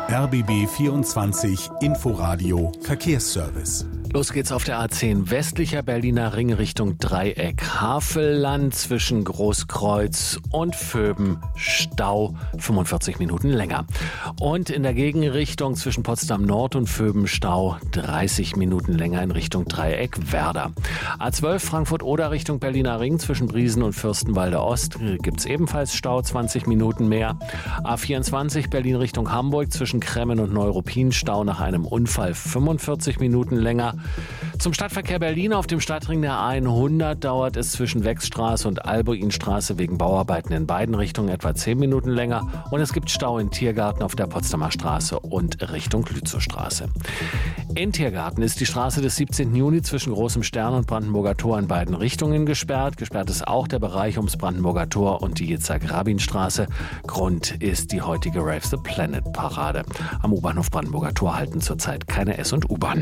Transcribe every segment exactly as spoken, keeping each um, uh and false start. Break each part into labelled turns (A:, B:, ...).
A: R B B vierundzwanzig Inforadio Verkehrsservice.
B: Los geht's auf der A zehn westlicher Berliner Ring Richtung Dreieck. Havelland zwischen Großkreuz und Vöben Stau, fünfundvierzig Minuten länger. Und in der Gegenrichtung zwischen Potsdam Nord und Vöben Stau, dreißig Minuten länger in Richtung Dreieck Werder. A zwölf Frankfurt-Oder Richtung Berliner Ring zwischen Briesen und Fürstenwalde Ost gibt's ebenfalls Stau, zwanzig Minuten mehr. A vierundzwanzig Berlin Richtung Hamburg zwischen Kremmen und Neuruppin Stau nach einem Unfall, fünfundvierzig Minuten länger. Zum Stadtverkehr Berlin auf dem Stadtring der A hundert dauert es zwischen Wechsstraße und Albuinstraße wegen Bauarbeiten in beiden Richtungen etwa zehn Minuten länger und es gibt Stau in Tiergarten auf der Potsdamer Straße und Richtung Lützowstraße. In Tiergarten ist die Straße des siebzehnten Juni zwischen Großem Stern und Brandenburger Tor in beiden Richtungen gesperrt. Gesperrt ist auch der Bereich ums Brandenburger Tor und die Yitzhak-Rabin-Straße. Grund ist die heutige Rave the Planet Parade. Am U-Bahnhof Brandenburger Tor halten zurzeit keine S- und U-Bahn.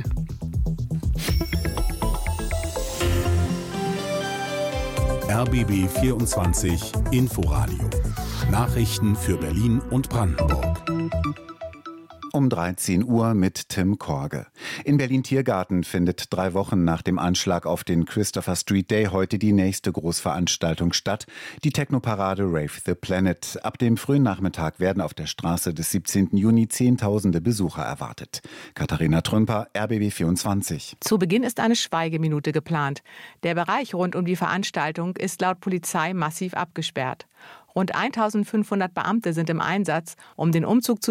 A: R B B vierundzwanzig Inforadio. Nachrichten für Berlin und Brandenburg.
C: Um dreizehn Uhr mit Tim Korge. In Berlin-Tiergarten findet drei Wochen nach dem Anschlag auf den Christopher Street Day heute die nächste Großveranstaltung statt, die Technoparade Rave the Planet. Ab dem frühen Nachmittag werden auf der Straße des siebzehnten Juni Zehntausende Besucher erwartet. Katharina Trümper, R B B vierundzwanzig.
D: Zu Beginn ist eine Schweigeminute geplant. Der Bereich rund um die Veranstaltung ist laut Polizei massiv abgesperrt. Rund eintausendfünfhundert Beamte sind im Einsatz, um den Umzug zu